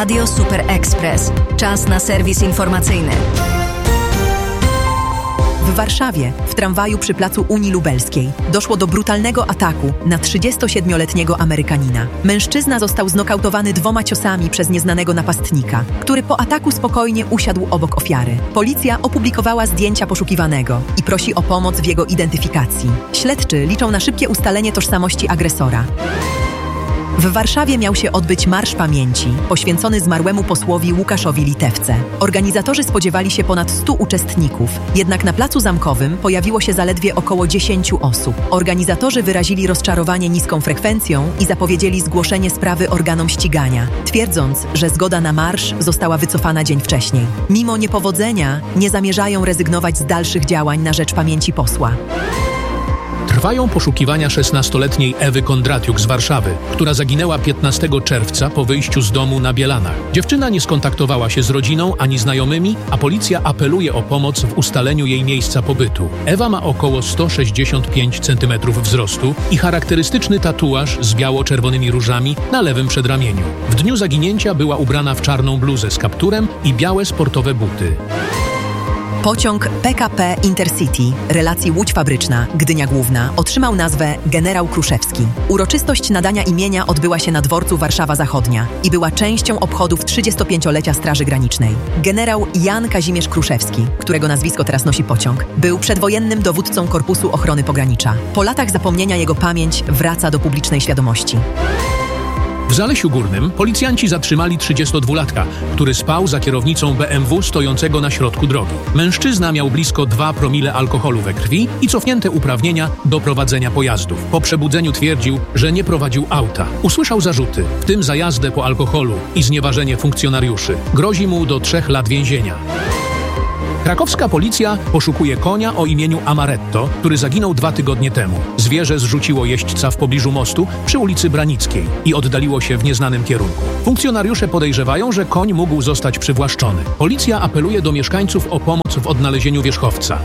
Radio Super Express. Czas na serwis informacyjny. W Warszawie, w tramwaju przy placu Unii Lubelskiej, doszło do brutalnego ataku na 37-letniego Amerykanina. Mężczyzna został znokautowany 2 ciosami przez nieznanego napastnika, który po ataku spokojnie usiadł obok ofiary. Policja opublikowała zdjęcia poszukiwanego i prosi o pomoc w jego identyfikacji. Śledczy liczą na szybkie ustalenie tożsamości agresora. W Warszawie miał się odbyć Marsz Pamięci, poświęcony zmarłemu posłowi Łukaszowi Litewce. Organizatorzy spodziewali się ponad 100 uczestników, jednak na placu Zamkowym pojawiło się zaledwie około 10 osób. Organizatorzy wyrazili rozczarowanie niską frekwencją i zapowiedzieli zgłoszenie sprawy organom ścigania, twierdząc, że zgoda na marsz została wycofana dzień wcześniej. Mimo niepowodzenia nie zamierzają rezygnować z dalszych działań na rzecz pamięci posła. Trwają poszukiwania 16-letniej Ewy Kondratiuk z Warszawy, która zaginęła 15 czerwca po wyjściu z domu na Bielanach. Dziewczyna nie skontaktowała się z rodziną ani znajomymi, a policja apeluje o pomoc w ustaleniu jej miejsca pobytu. Ewa ma około 165 cm wzrostu i charakterystyczny tatuaż z biało-czerwonymi różami na lewym przedramieniu. W dniu zaginięcia była ubrana w czarną bluzę z kapturem i białe sportowe buty. Pociąg PKP Intercity relacji Łódź Fabryczna, Gdynia Główna otrzymał nazwę Generał Kruszewski. Uroczystość nadania imienia odbyła się na dworcu Warszawa Zachodnia i była częścią obchodów 35-lecia Straży Granicznej. Generał Jan Kazimierz Kruszewski, którego nazwisko teraz nosi pociąg, był przedwojennym dowódcą Korpusu Ochrony Pogranicza. Po latach zapomnienia jego pamięć wraca do publicznej świadomości. W Zalesiu Górnym policjanci zatrzymali 32-latka, który spał za kierownicą BMW stojącego na środku drogi. Mężczyzna miał blisko 2 promile alkoholu we krwi i cofnięte uprawnienia do prowadzenia pojazdów. Po przebudzeniu twierdził, że nie prowadził auta. Usłyszał zarzuty, w tym za jazdę po alkoholu i znieważenie funkcjonariuszy. Grozi mu do 3 lat więzienia. Krakowska policja poszukuje konia o imieniu Amaretto, który zaginął 2 tygodnie temu. Zwierzę zrzuciło jeźdźca w pobliżu mostu przy ulicy Branickiej i oddaliło się w nieznanym kierunku. Funkcjonariusze podejrzewają, że koń mógł zostać przywłaszczony. Policja apeluje do mieszkańców o pomoc w odnalezieniu wierzchowca.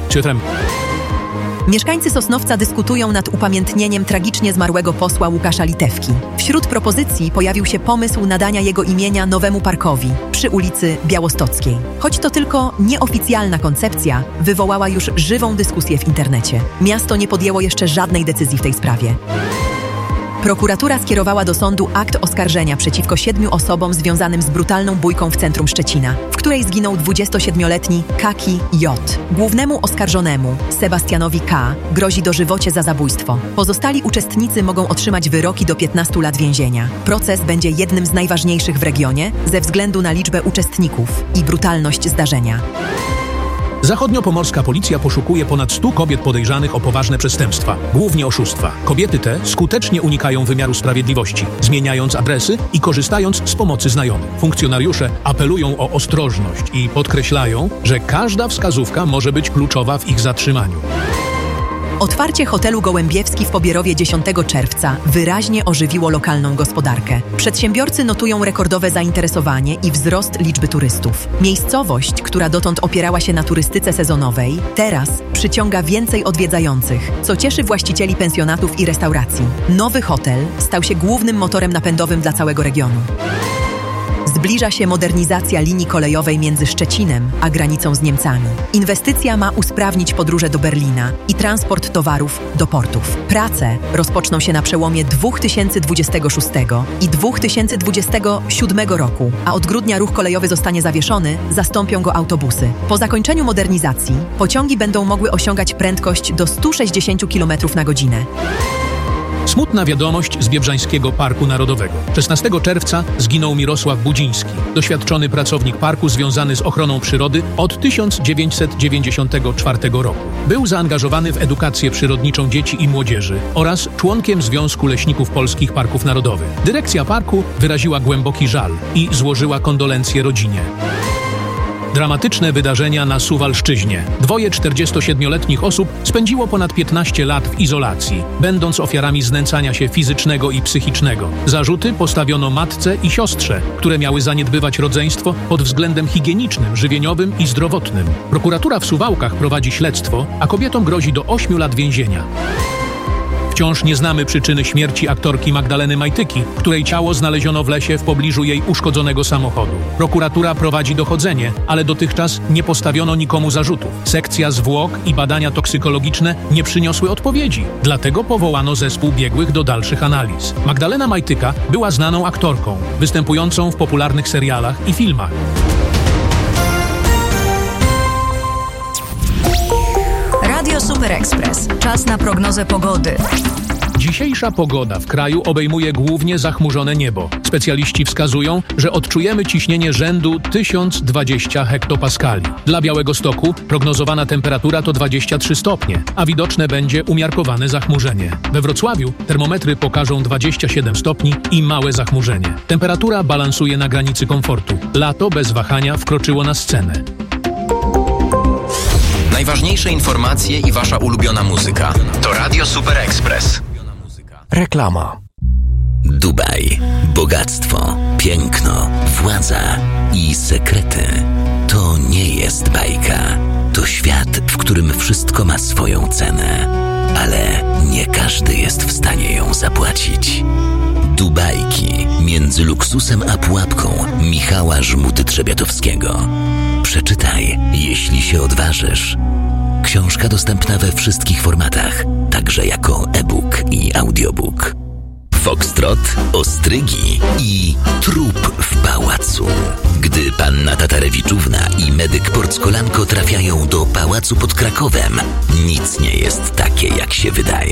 Mieszkańcy Sosnowca dyskutują nad upamiętnieniem tragicznie zmarłego posła Łukasza Litewki. Wśród propozycji pojawił się pomysł nadania jego imienia nowemu parkowi przy ulicy Białostockiej. Choć to tylko nieoficjalna koncepcja, wywołała już żywą dyskusję w internecie. Miasto nie podjęło jeszcze żadnej decyzji w tej sprawie. Prokuratura skierowała do sądu akt oskarżenia przeciwko 7 osobom związanym z brutalną bójką w centrum Szczecina, w której zginął 27-letni Kaki J. Głównemu oskarżonemu, Sebastianowi K., grozi dożywocie za zabójstwo. Pozostali uczestnicy mogą otrzymać wyroki do 15 lat więzienia. Proces będzie jednym z najważniejszych w regionie ze względu na liczbę uczestników i brutalność zdarzenia. Zachodniopomorska policja poszukuje ponad 100 kobiet podejrzanych o poważne przestępstwa, głównie oszustwa. Kobiety te skutecznie unikają wymiaru sprawiedliwości, zmieniając adresy i korzystając z pomocy znajomych. Funkcjonariusze apelują o ostrożność i podkreślają, że każda wskazówka może być kluczowa w ich zatrzymaniu. Otwarcie hotelu Gołębiewski w Pobierowie 10 czerwca wyraźnie ożywiło lokalną gospodarkę. Przedsiębiorcy notują rekordowe zainteresowanie i wzrost liczby turystów. Miejscowość, która dotąd opierała się na turystyce sezonowej, teraz przyciąga więcej odwiedzających, co cieszy właścicieli pensjonatów i restauracji. Nowy hotel stał się głównym motorem napędowym dla całego regionu. Zbliża się modernizacja linii kolejowej między Szczecinem a granicą z Niemcami. Inwestycja ma usprawnić podróże do Berlina i transport towarów do portów. Prace rozpoczną się na przełomie 2026 i 2027 roku, a od grudnia ruch kolejowy zostanie zawieszony, zastąpią go autobusy. Po zakończeniu modernizacji pociągi będą mogły osiągać prędkość do 160 km na godzinę. Smutna wiadomość z Biebrzańskiego Parku Narodowego. 16 czerwca zginął Mirosław Budziński, doświadczony pracownik parku związany z ochroną przyrody od 1994 roku. Był zaangażowany w edukację przyrodniczą dzieci i młodzieży oraz członkiem Związku Leśników Polskich Parków Narodowych. Dyrekcja parku wyraziła głęboki żal i złożyła kondolencje rodzinie. Dramatyczne wydarzenia na Suwalszczyźnie. 2 47-letnich osób spędziło ponad 15 lat w izolacji, będąc ofiarami znęcania się fizycznego i psychicznego. Zarzuty postawiono matce i siostrze, które miały zaniedbywać rodzeństwo pod względem higienicznym, żywieniowym i zdrowotnym. Prokuratura w Suwałkach prowadzi śledztwo, a kobietom grozi do 8 lat więzienia. W Wciąż nie znamy przyczyny śmierci aktorki Magdaleny Majtyki, której ciało znaleziono w lesie w pobliżu jej uszkodzonego samochodu. Prokuratura prowadzi dochodzenie, ale dotychczas nie postawiono nikomu zarzutów. Sekcja zwłok i badania toksykologiczne nie przyniosły odpowiedzi. Dlatego powołano zespół biegłych do dalszych analiz. Magdalena Majtyka była znaną aktorką, występującą w popularnych serialach i filmach. Radio Super Express. Czas na prognozę pogody. Dzisiejsza pogoda w kraju obejmuje głównie zachmurzone niebo. Specjaliści wskazują, że odczujemy ciśnienie rzędu 1020 hektopaskali. Dla Białegostoku prognozowana temperatura to 23 stopnie, a widoczne będzie umiarkowane zachmurzenie. We Wrocławiu termometry pokażą 27 stopni i małe zachmurzenie. Temperatura balansuje na granicy komfortu. Lato bez wahania wkroczyło na scenę. Najważniejsze informacje i wasza ulubiona muzyka. To Radio Super Express. Reklama. Dubaj. Bogactwo, piękno, władza i sekrety. To nie jest bajka. To świat, w którym wszystko ma swoją cenę. Ale nie każdy jest w stanie ją zapłacić. Dubajki między luksusem a pułapką Michała Żmuty-Trzebiatowskiego. Przeczytaj, jeśli się odważysz. Książka dostępna we wszystkich formatach, także jako e-book i audiobook. Foxtrot, ostrygi i trup w pałacu. Gdy panna Tatarewiczówna i medyk Porckolanko trafiają do pałacu pod Krakowem, nic nie jest takie, jak się wydaje.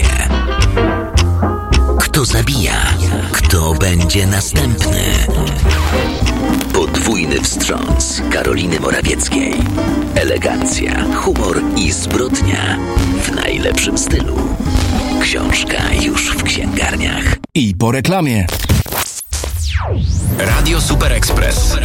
Kto zabija? Kto będzie następny? Podwójny wstrząs Karoliny Morawieckiej. Elegancja, humor i zbrodnia w najlepszym stylu. Książka już w księgarniach. I po reklamie. Radio Super Express.